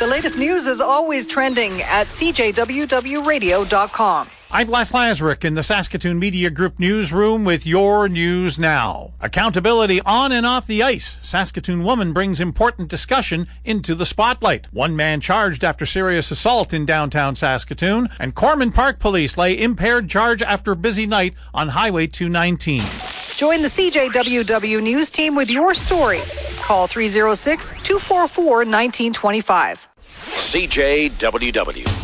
The latest news is always trending at cjwwradio.com. I'm Les Lazaruk in the Saskatoon Media Group newsroom with your news now. Accountability on and off the ice. Saskatoon woman brings important discussion into the spotlight. One man charged after serious assault in downtown Saskatoon. And Corman Park Police lay impaired charge after busy night on Highway 219. Join the CJWW News team with your story. Call 306-244-1925. CJWW.